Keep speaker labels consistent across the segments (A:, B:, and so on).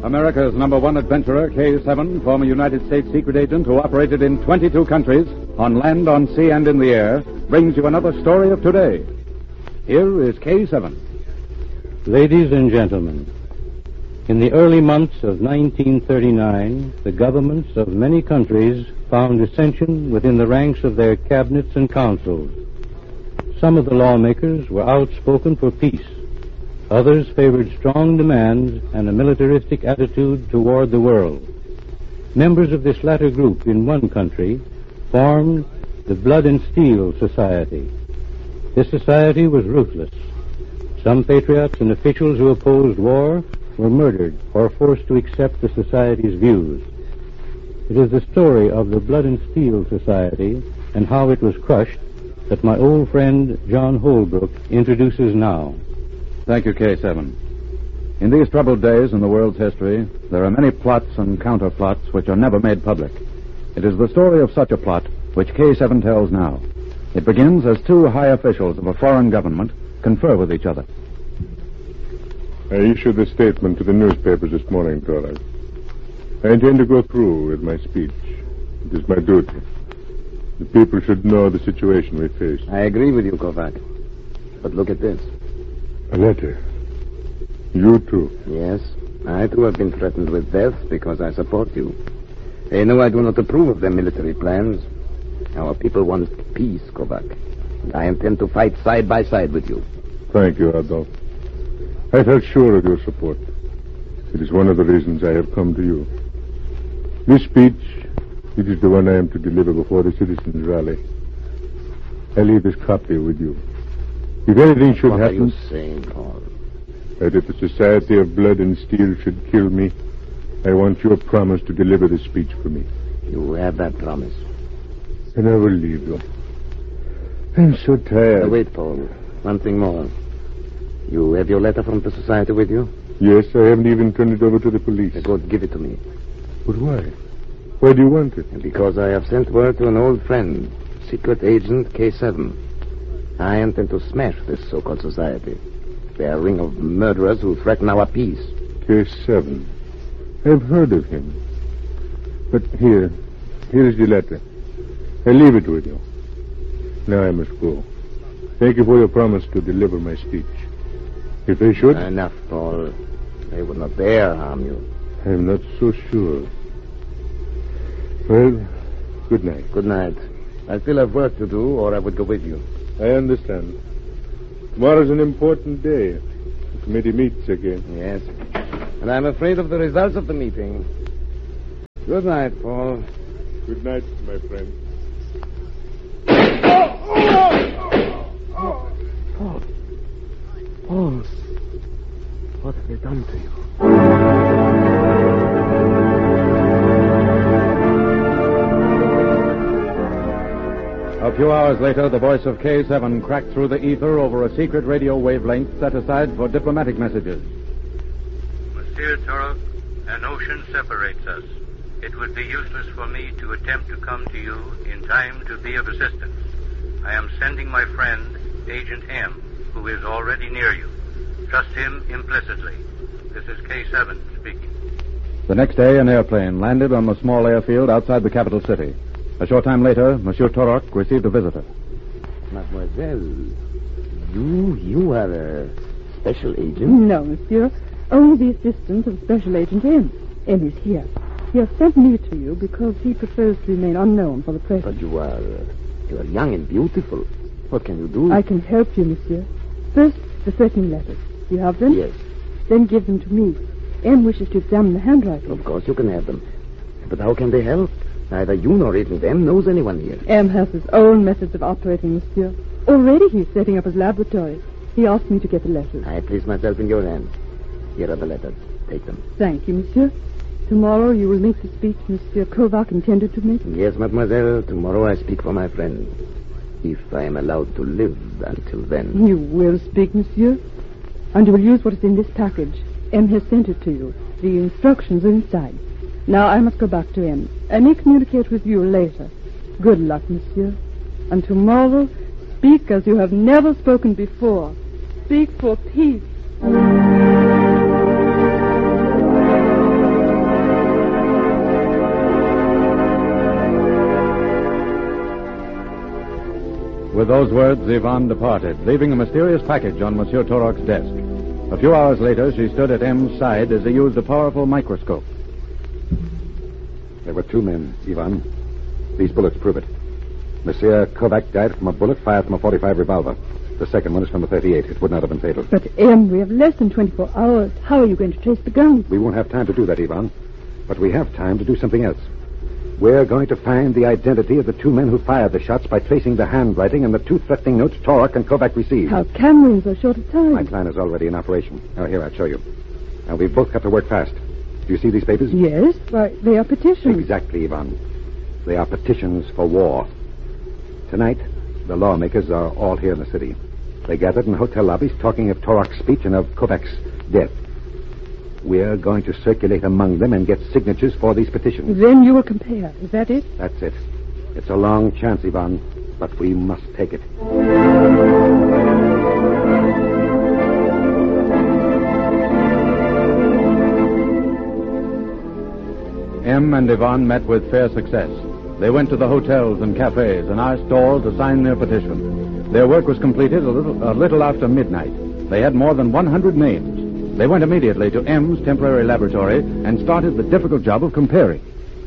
A: America's #1 adventurer, K-7, former United States secret agent who operated in 22 countries, on land, on sea, and in the air, brings you another story of today. Here is K-7.
B: Ladies and gentlemen, in the early months of 1939, the governments of many countries found dissension within the ranks of their cabinets and councils. Some of the lawmakers were outspoken for peace. Others favored strong demands and a militaristic attitude toward the world. Members of this latter group in one country formed the Blood and Steel Society. This society was ruthless. Some patriots and officials who opposed war were murdered or forced to accept the society's views. It is the story of the Blood and Steel Society and how it was crushed that my old friend John Holbrook introduces now.
A: Thank you, K-7. In these troubled days in the world's history, there are many plots and counterplots which are never made public. It is the story of such a plot which K-7 tells now. It begins as two high officials of a foreign government confer with each other.
C: I issued a statement to the newspapers this morning, Torres. I intend to go through with my speech. It is my duty. The people should know the situation we face.
D: I agree with you, Kovac. But look at this.
C: A letter. You too.
D: Yes, I too have been threatened with death because I support you. They know I do not approve of their military plans. Our people want peace, Kovac. And I intend to fight side by side with you.
C: Thank you, Adolf. I felt sure of your support. It is one of the reasons I have come to you. This speech, it is the one I am to deliver before the citizens' rally. I leave this copy with you. If anything should happen...
D: What are you saying, Paul?
C: That if the Society of Blood and Steel should kill me, I want your promise to deliver the speech for me.
D: You have that promise.
C: And I will leave you. I'm so tired.
D: Wait, Paul. One thing more. You have your letter from the Society with you?
C: Yes, I haven't even turned it over to the police.
D: Good, give it to me.
C: But why? Why do you want it?
D: Because I have sent word to an old friend, secret agent K-7. I intend to smash this so-called society. They are a ring of murderers who threaten our peace.
C: K-7. I've heard of him. But here is the letter. I leave it with you. Now I must go. Thank you for your promise to deliver my speech. If they should...
D: Enough, Paul. They would not dare harm you.
C: I'm not so sure. Well, good night.
D: Good night. I still have work to do, or I would go with you.
C: I understand. Tomorrow's an important day. The committee meets again.
D: Yes. And I'm afraid of the results of the meeting. Good night, Paul.
C: Good night, my friend.
D: Paul, what have they done to you?
A: A few hours later, the voice of K-7 cracked through the ether over a secret radio wavelength set aside for diplomatic messages.
E: Monsieur Turok, an ocean separates us. It would be useless for me to attempt to come to you in time to be of assistance. I am sending my friend, Agent M, who is already near you. Trust him implicitly. This is K-7 speaking.
A: The next day, an airplane landed on the small airfield outside the capital city. A short time later, Monsieur Turok received a visitor.
D: Mademoiselle, you are a special agent?
F: No, monsieur. Only the assistant of Special Agent M. M is here. He has sent me to you because he prefers to remain unknown for the present.
D: But you are young and beautiful. What can you do?
F: I can help you, monsieur. First, the threatening letters. You have them?
D: Yes.
F: Then give them to me. M wishes to examine the handwriting.
D: Of course you can have them. But how can they help? Neither you nor Agent M knows anyone here.
F: M has his own methods of operating, monsieur. Already he's setting up his laboratory. He asked me to get the letters.
D: I place myself in your hands. Here are the letters. Take them.
F: Thank you, monsieur. Tomorrow you will make the speech Monsieur Kovac intended to make?
D: Yes, mademoiselle. Tomorrow I speak for my friend. If I am allowed to live until then.
F: You will speak, monsieur. And you will use what is in this package. M has sent it to you. The instructions are inside. Now I must go back to M. I may communicate with you later. Good luck, monsieur. And tomorrow, speak as you have never spoken before. Speak for peace.
A: with those words, Yvonne departed, leaving a mysterious package on Monsieur Turoc's desk. A few hours later, she stood at M's side as he used a powerful microscope.
G: There were 2 men, Yvonne. These bullets prove it. Monsieur Kovac died from a bullet fired from a .45 revolver. The second one is from a .38. It would not have been fatal.
F: But, M, we have less than 24 hours. How are you going to trace the guns?
G: We won't have time to do that, Yvonne. But we have time to do something else. We're going to find the identity of the 2 men who fired the shots by tracing the handwriting and the 2 threatening notes Turok and Kovac received.
F: How can we in so short a time?
G: My plan is already in operation. Now, here, I'll show you. Now, we've both got to work fast. Do you see these papers?
F: Yes. Why, they are petitions.
G: Exactly, Yvonne. They are petitions for war. Tonight, the lawmakers are all here in the city. They gathered in hotel lobbies talking of Turok's speech and of Kovac's death. We're going to circulate among them and get signatures for these petitions.
F: Then you will compare. Is that it?
G: That's it. It's a long chance, Yvonne, but we must take it.
A: M and Yvonne met with fair success. They went to the hotels and cafes and asked all to sign their petition. Their work was completed a little after midnight. They had more than 100 names. They went immediately to M's temporary laboratory and started the difficult job of comparing.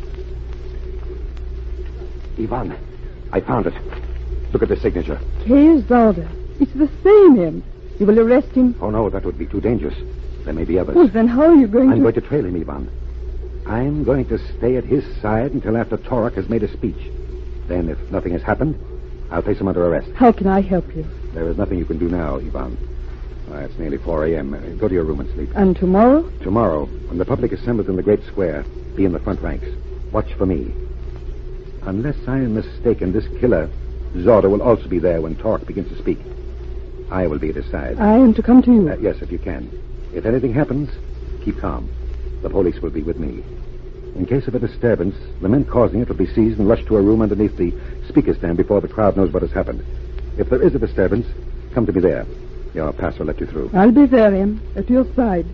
G: Yvonne, I found it. Look at the signature.
F: K. Zalda. It's the same M. You will arrest him?
G: Oh, no, that would be too dangerous. There may be others.
F: Well, then how are you going
G: I'm
F: to...
G: going to trail him, Yvonne. I'm going to stay at his side until after Turok has made a speech. Then, if nothing has happened, I'll place him under arrest.
F: How can I help you?
G: There is nothing you can do now, Yvonne. It's nearly 4 a.m. Go to your room and sleep.
F: And tomorrow?
G: Tomorrow, when the public assembles in the great square, be in the front ranks. Watch for me. Unless I am mistaken, this killer, Zorda, will also be there when Turok begins to speak. I will be at his side.
F: I am to come to you?
G: Yes, if you can. If anything happens, keep calm. The police will be with me. In case of a disturbance, the men causing it will be seized and rushed to a room underneath the speaker stand before the crowd knows what has happened. If there is a disturbance, come to me there. Your pass will let you through.
F: I'll be there, M, at your side.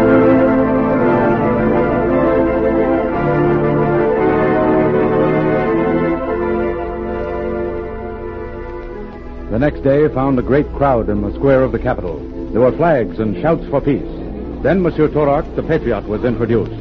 A: The next day found a great crowd in the square of the capital. There were flags and shouts for peace. Then Monsieur Turok, the patriot, was introduced.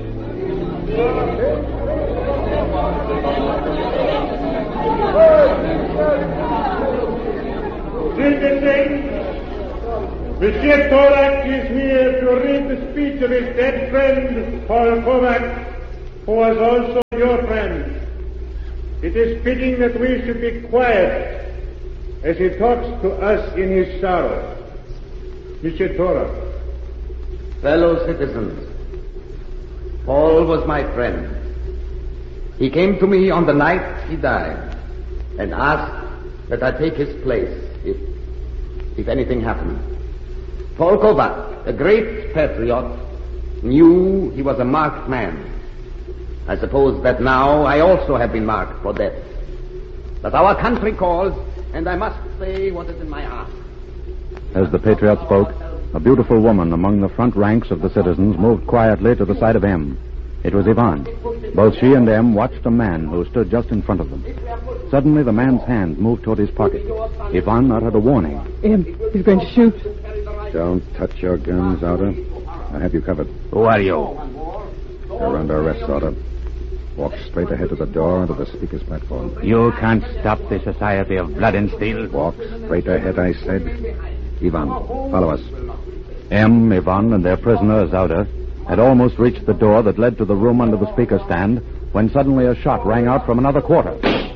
H: Citizens, Monsieur Turok is here to read the speech of his dead friend, Paul Kovac, who was also your friend. It is fitting that we should be quiet as he talks to us in his sorrow. Monsieur Turok.
D: Fellow citizens, Paul was my friend. He came to me on the night he died and asked that I take his place if anything happened. Paul Kovac, a great patriot, knew he was a marked man. I suppose that now I also have been marked for death. But our country calls, and I must say what is in my heart.
A: As the patriot spoke, a beautiful woman among the front ranks of the citizens moved quietly to the side of M. It was Yvonne. Both she and M watched a man who stood just in front of them. Suddenly, the man's hand moved toward his pocket. Yvonne uttered a warning.
F: M, he's going to shoot.
G: Don't touch your guns, Zorda. I have you covered.
D: Who are you?
G: You're under arrest, Zorda. Walk straight ahead to the door onto the speaker's platform.
D: You can't stop the Society of Blood and Steel.
G: Walk straight ahead, I said. Yvonne, follow us.
A: M, Yvonne, and their prisoner, Zauda, had almost reached the door that led to the room under the speaker stand when suddenly a shot rang out from another quarter.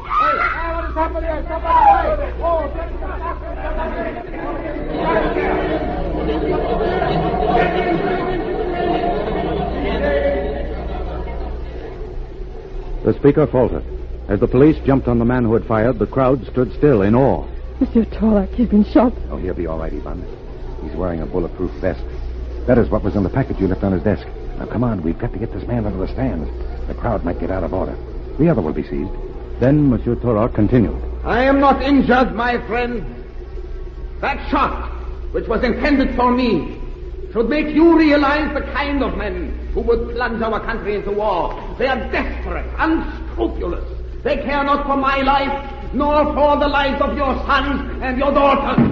A: The speaker faltered. As the police jumped on the man who had fired, the crowd stood still in awe.
F: Monsieur Turok, he's been shot.
G: Oh, he'll be all right, Yvonne. He's wearing a bulletproof vest. That is what was in the package you left on his desk. Now, come on. We've got to get this man under the stands. The crowd might get out of order. The other will be seized.
A: Then Monsieur Turok continued.
D: I am not injured, my friend. That shot, which was intended for me, should make you realize the kind of men who would plunge our country into war. They are desperate, unscrupulous. They care not for my life,
I: nor for the lives of your sons and your daughters.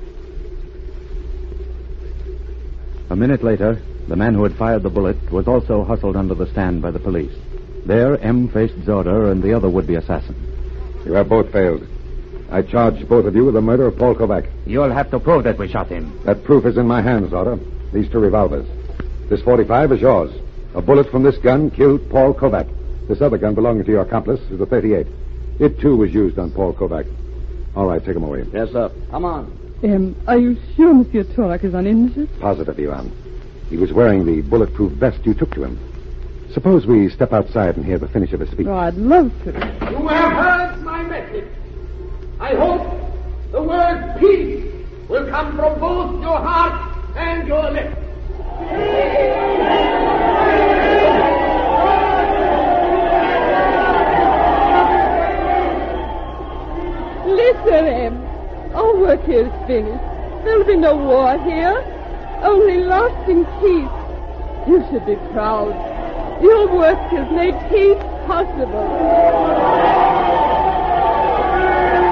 A: A minute later, the man who had fired the bullet was also hustled under the stand by the police. There, M faced Zorda and the other would-be assassin.
G: You have both failed. I charge both of you with the murder of Paul Kovac.
D: You'll have to prove that we shot him.
G: That proof is in my hands, Zorda. These 2 revolvers. This .45 is yours. A bullet from this gun killed Paul Kovac. This other gun belonging to your accomplice is a .38. It, too, was used on Paul Kovac. All right, take him away.
D: Yes, sir. Come on.
F: Are you sure Monsieur Torak is uninjured?
G: Positive, Ivan. He was wearing the bulletproof vest you took to him. Suppose we step outside and hear the finish of his speech.
F: Oh, I'd love to.
I: You have heard my message. I hope the word peace will come from both your heart and your lips.
F: Listen, Em. Our work here is finished. There'll be no war here. Only lasting peace. You should be proud. Your work has made peace possible.